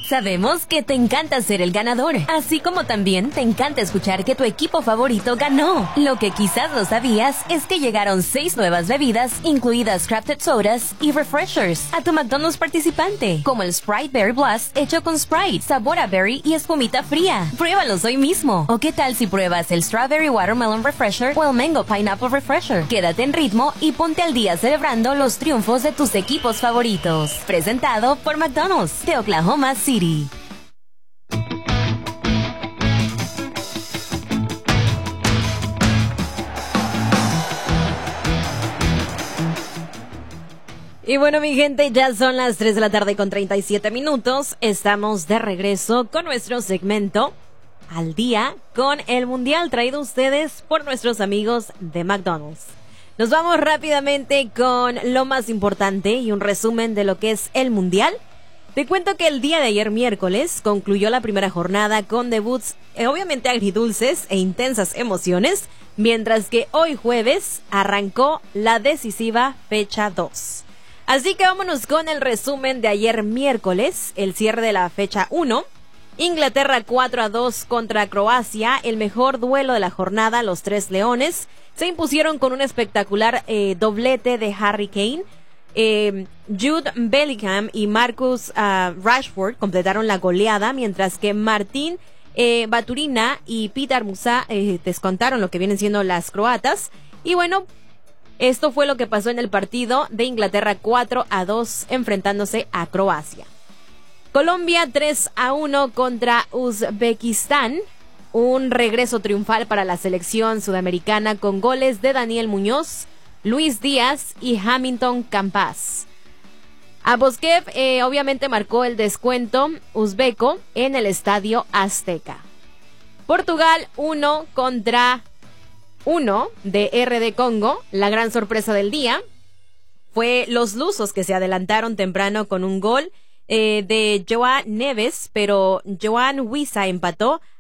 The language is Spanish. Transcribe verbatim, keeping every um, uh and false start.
Sabemos que te encanta ser el ganador, así como también te encanta escuchar que tu equipo favorito ganó. Lo que quizás no sabías es que llegaron seis nuevas bebidas, incluidas Crafted Sodas y Refreshers, a tu McDonald's participante, como el Sprite Berry Blast hecho con Sprite, sabor a berry y espumita fría. Pruébalos hoy mismo. ¿O qué tal si pruebas el Strawberry Watermelon Refresher o el Mango Pineapple Refresher? Quédate en ritmo y ponte al día celebrando los triunfos de tus equipos favoritos. Presentado por McDonald's de Oklahoma City. Y bueno, mi gente, ya son las tres de la tarde con treinta y siete minutos. Estamos de regreso con nuestro segmento Al Día con el Mundial, traído a ustedes por nuestros amigos de McDonald's. Nos vamos rápidamente con lo más importante y un resumen de lo que es el Mundial. Te cuento que el día de ayer miércoles concluyó la primera jornada con debuts eh, obviamente agridulces e intensas emociones, mientras que hoy jueves arrancó la decisiva fecha dos. Así que vámonos con el resumen de ayer miércoles, el cierre de la fecha uno. Inglaterra cuatro a dos contra Croacia, el mejor duelo de la jornada. Los tres leones se impusieron con un espectacular eh, doblete de Harry Kane. Eh, Jude Bellingham y Marcus uh, Rashford completaron la goleada, mientras que Martín eh, Baturina y Petar Musa eh, descontaron lo que vienen siendo las croatas. Y bueno, esto fue lo que pasó en el partido de Inglaterra cuatro a dos enfrentándose a Croacia. Colombia tres a uno contra Uzbekistán. Un regreso triunfal para la selección sudamericana con goles de Daniel Muñoz, Luis Díaz y Hamilton Campas. Aboskev eh, obviamente marcó el descuento uzbeco en el Estadio Azteca. Portugal uno contra uno de R D Congo. La gran sorpresa del día fue los lusos, que se adelantaron temprano con un gol eh, de Joao Neves, pero Joan Wissa empató